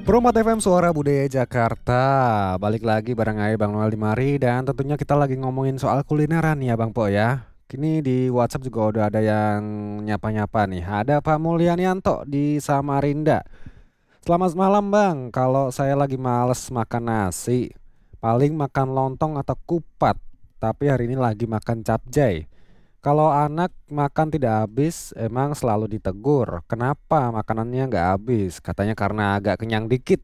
Promat FM Suara Budaya Jakarta. Balik lagi bareng Ae Bang Noel di mari. Dan tentunya kita lagi ngomongin soal kulineran ya Bang Po ya. Kini di WhatsApp juga udah ada yang nyapa-nyapa nih. Ada Pak Mulyanianto di Samarinda. Selamat malam Bang. Kalau saya lagi males makan nasi, paling makan lontong atau kupat. Tapi hari ini lagi makan capjay. Kalau anak makan tidak habis, emang selalu ditegur. Kenapa makanannya nggak habis? Katanya karena agak kenyang dikit.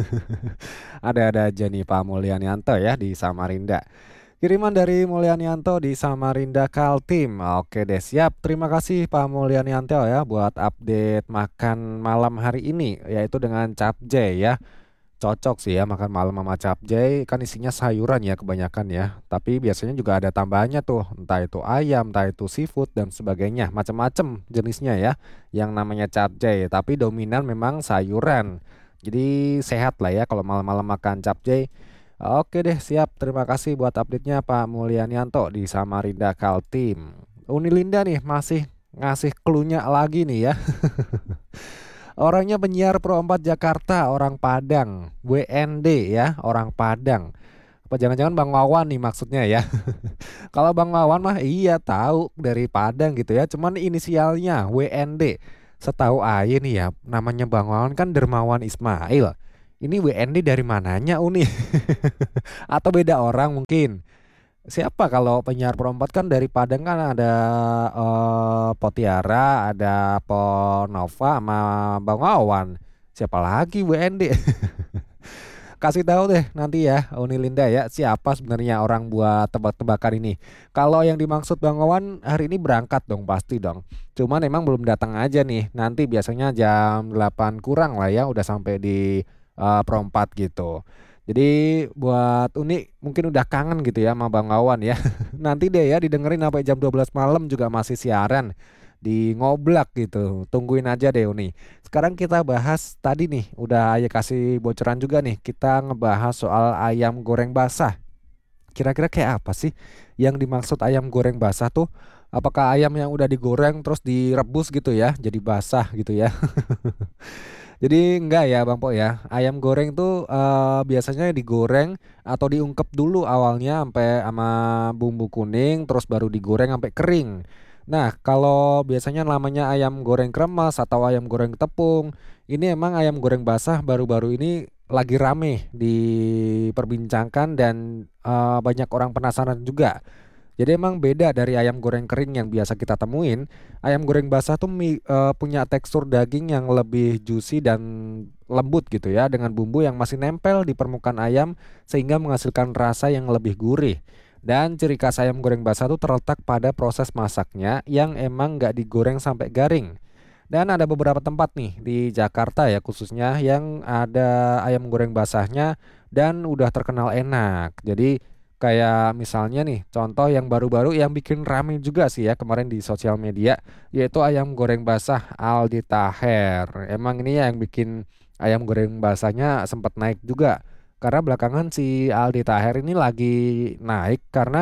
Ada-ada aja nih Pak Mulyanianto ya di Samarinda. Kiriman dari Mulyanianto di Samarinda Kaltim. Oke deh, siap. Terima kasih Pak Mulyanianto ya buat update makan malam hari ini, yaitu dengan capjay ya. Cocok sih ya makan malam sama capjay, kan isinya sayuran ya kebanyakan ya. Tapi biasanya juga ada tambahannya tuh, entah itu ayam, entah itu seafood dan sebagainya, macam-macam jenisnya ya. Yang namanya capjay, tapi dominan memang sayuran. Jadi sehat lah ya kalau malam-malam makan capjay. Oke deh, siap. Terima kasih buat update-nya Pak Mulyanianto di Samarinda Kaltim. Unilinda nih masih ngasih clue-nya lagi nih ya. Orangnya penyiar Pro 4 Jakarta, orang Padang. WND ya, orang Padang. Apa jangan-jangan Bang Wawan nih maksudnya ya. Kalau Bang Wawan mah iya tahu dari Padang gitu ya. Cuman inisialnya WND. Setahu aja nih ya, namanya Bang Wawan kan Dermawan Ismail. Ini WND dari mananya Uni? Atau beda orang mungkin? Siapa kalau penyiar perempat kan dari Padang kan ada Potiara, ada Ponova sama Bang Wawan. Siapa lagi WND? Kasih tahu deh nanti ya Unilinda ya siapa sebenarnya orang buat tebak-tebakan ini. Kalau yang dimaksud Bang Wawan hari ini berangkat dong pasti dong. Cuman emang belum datang aja nih. Nanti biasanya jam 8 kurang lah ya udah sampai di perempat gitu. Jadi buat Uni mungkin udah kangen gitu ya sama Bang Wawan ya. Nanti deh ya didengerin sampai jam 12 malam juga masih siaran di Ngoblak gitu. Tungguin aja deh Uni. Sekarang kita bahas tadi nih, udah Ayah kasih bocoran juga nih. Kita ngebahas soal ayam goreng basah. Kira-kira kayak apa sih yang dimaksud ayam goreng basah tuh? Apakah ayam yang udah digoreng terus direbus gitu ya, jadi basah gitu ya? Jadi enggak ya Bang Po ya. Ayam goreng tuh biasanya digoreng atau diungkep dulu awalnya sampai sama bumbu kuning terus baru digoreng sampai kering. Nah, kalau biasanya namanya ayam goreng kremes atau ayam goreng tepung, ini emang ayam goreng basah baru-baru ini lagi rame diperbincangkan dan banyak orang penasaran juga. Jadi emang beda dari ayam goreng kering yang biasa kita temuin. Ayam goreng basah tuh punya tekstur daging yang lebih juicy dan lembut gitu ya, dengan bumbu yang masih nempel di permukaan ayam sehingga menghasilkan rasa yang lebih gurih. Dan ciri khas ayam goreng basah tuh terletak pada proses masaknya yang emang nggak digoreng sampai garing. Dan ada beberapa tempat nih di Jakarta ya khususnya yang ada ayam goreng basahnya dan udah terkenal enak. Jadi kayak misalnya nih contoh yang baru-baru yang bikin rame juga sih ya kemarin di sosial media yaitu ayam goreng basah Aldi Taher. Emang ini yang bikin ayam goreng basahnya sempat naik juga. Karena belakangan si Aldi Taher ini lagi naik karena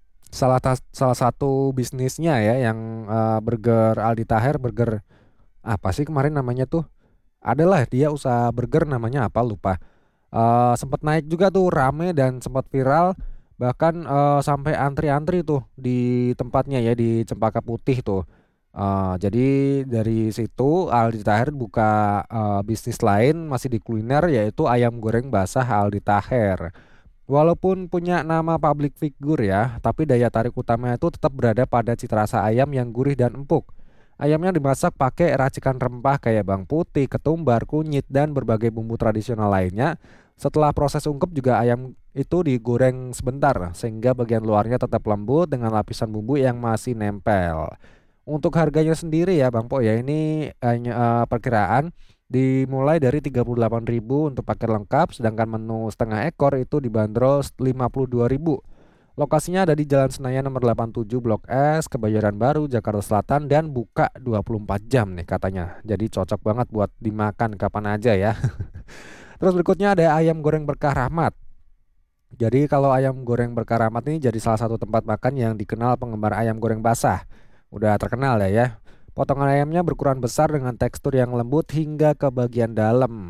salah satu bisnisnya ya yang burger Aldi Taher burger apa sih kemarin namanya tuh? Adalah dia usaha burger namanya apa lupa. Sempat naik juga tuh rame dan sempat viral bahkan sampai antri-antri tuh di tempatnya ya di Cempaka Putih tuh. Jadi dari situ Aldi Taher buka bisnis lain masih di kuliner yaitu ayam goreng basah Aldi Taher. Walaupun punya nama public figure ya, tapi daya tarik utamanya itu tetap berada pada cita rasa ayam yang gurih dan empuk. Ayamnya dimasak pakai racikan rempah kayak bawang putih, ketumbar, kunyit, dan berbagai bumbu tradisional lainnya. Setelah proses ungkep juga ayam itu digoreng sebentar sehingga bagian luarnya tetap lembut dengan lapisan bumbu yang masih nempel. Untuk harganya sendiri ya Bang Po ya ini hanya perkiraan dimulai dari 38.000 untuk paket lengkap sedangkan menu setengah ekor itu dibanderol 52.000. Lokasinya ada di Jalan Senayan nomor 87 Blok S, Kebayoran Baru, Jakarta Selatan dan buka 24 jam nih katanya. Jadi cocok banget buat dimakan kapan aja ya. Terus berikutnya ada ayam goreng berkah Rahmat. Jadi kalau ayam goreng berkah Rahmat ini jadi salah satu tempat makan yang dikenal penggemar ayam goreng basah. Udah terkenal ya. Potongan ayamnya berukuran besar dengan tekstur yang lembut hingga ke bagian dalam.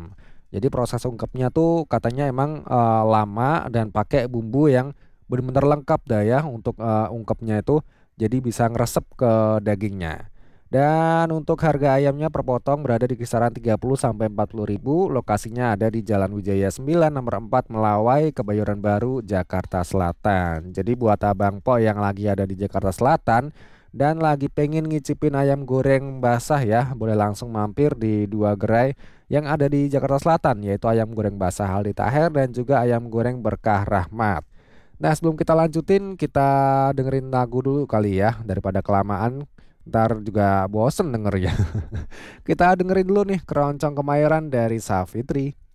Jadi proses ungkepnya tuh katanya emang, lama dan pakai bumbu yang bener-bener lengkap dah ya untuk, ungkepnya itu, jadi bisa ngresep ke dagingnya. Dan untuk harga ayamnya per potong berada di kisaran 30 sampai 40 ribu, lokasinya ada di Jalan Wijaya 9 nomor 4 Melawai, Kebayoran Baru, Jakarta Selatan. Jadi buat Abang Po yang lagi ada di Jakarta Selatan dan lagi pengen ngicipin ayam goreng basah ya, boleh langsung mampir di 2 gerai yang ada di Jakarta Selatan, yaitu ayam goreng basah Aldi Taher dan juga ayam goreng Berkah Rahmat. Nah, sebelum kita lanjutin, kita dengerin lagu dulu kali ya, daripada kelamaan, ntar juga bosen dengernya. Kita dengerin dulu nih Keroncong Kemayoran dari Savitri.